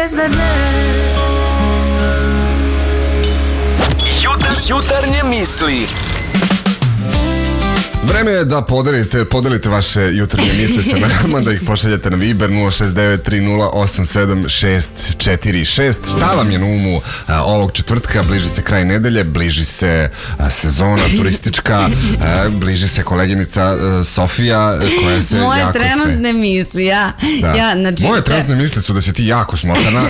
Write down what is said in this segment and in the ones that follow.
bolje, zar ne? Jutarnje misli. Vreme je da podelite vaše jutarnje misli sa nama, da ih pošaljete na Viber 06930876646. Šta vam je na umu ovog četvrtka? Bliži se kraj nedelje, bliži se sezona turistička, bliži se koleginica Sofija koja se moje jako trenutne misli, znači, moje trenutne misli su da si ti jako smotana.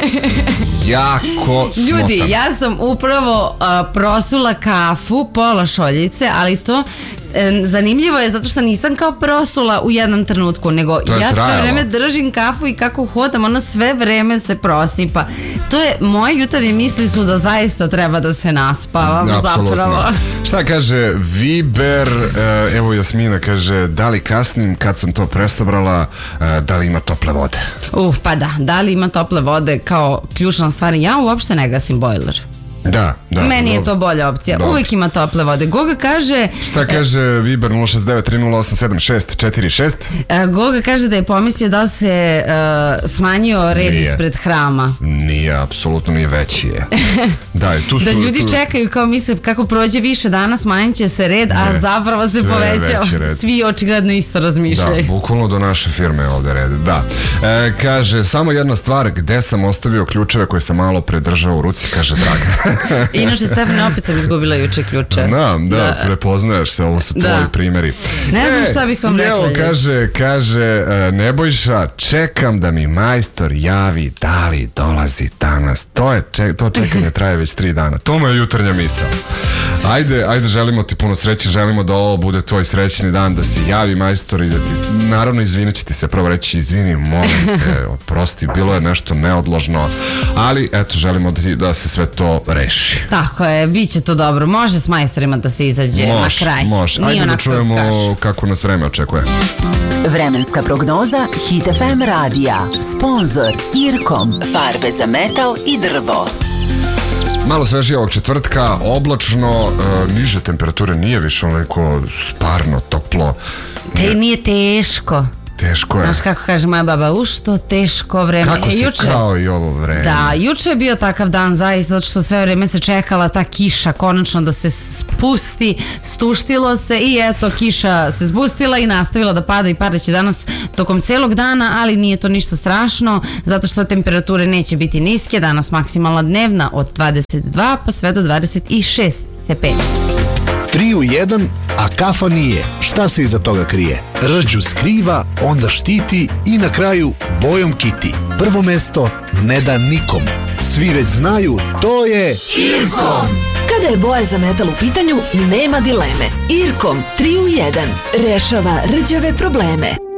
Jako smotana. Ljudi, ja sam upravo prosula kafu, pola šoljice, ali to zanimljivo je zato što nisam kao prosula u jednom trenutku, nego ja sve vreme držim kafu i kako hodam, ona sve vreme se prosipa. To je, moje jutarnje misli su da zaista treba da se naspavam. Zapravo. Šta kaže Viber? Evo Jasmina kaže, da li kasnim kad sam to presabrala, da li ima tople vode? Pa da li ima tople vode kao ključna stvar. Ja uopšte ne gasim bojler. Da. Meni je to bolja opcija. Uvijek ima tople vode. Goga kaže... Šta kaže Viber 06930876646? Goga kaže da je pomislio da se smanjio red ispred hrama. Nije, apsolutno nije, veći je. Da ljudi čekaju kao misle kako prođe više dana smanjit će se red, a zapravo se povećao. Svi očigledno isto razmišljaju. Da, bukvalno do naše firme je ovde red. Da. Kaže, samo jedna stvar, gde sam ostavio ključeve koje sam malo predržao u ruci, kaže Dragan. Inače, Stefane, opet sam izgubila juče ključe. Znam, prepoznaješ se, ovo su tvoji primjeri. Ne znam šta bih vam rekla. Evo, kaže Nebojša, čekam da mi majstor javi da li dolazi danas. To čekanje traje već 3 dana. To mu je jutarnja misao. Ajde, želimo ti puno sreće, želimo da ovo bude tvoj srećni dan, da se javi majstor i da ti, naravno, izvinit će ti se, prvo reći, izvini, molim te, oprosti, bilo je nešto neodložno, ali eto, želimo da se sve to reši. Tako je, bit će to dobro. Može s majstorima da se izađe na kraj. Može. Ajde da čujemo kako nas vreme očekuje. Vremenska prognoza Hit FM radija. Sponzor Irkom. Farbe za metal i drvo. Malo svežije ovog četvrtka, oblačno, niže temperature, nije više onoliko sparno, toplo. Nije teško. Teško je. Znaš kako kaže moja baba, što teško vreme. Kako se kao i ovo vreme. Da, juče je bio takav dan zaista, zato što sve vreme se čekala ta kiša konačno da se spusti, stuštilo se i eto, kiša se spustila i nastavila da pada i padaće danas tokom celog dana, ali nije to ništa strašno, zato što temperature neće biti niske, danas maksimalna dnevna od 22 pa sve do 26 stepeni. 3 u 1, a kafa nije. Šta se iza toga krije? Rđu skriva, onda štiti i na kraju bojom kiti. Prvo mesto ne da nikom. Svi već znaju, to je Irkom. Kada je boja za metal u pitanju, nema dileme. Irkom 3 u 1 rešava rđave probleme.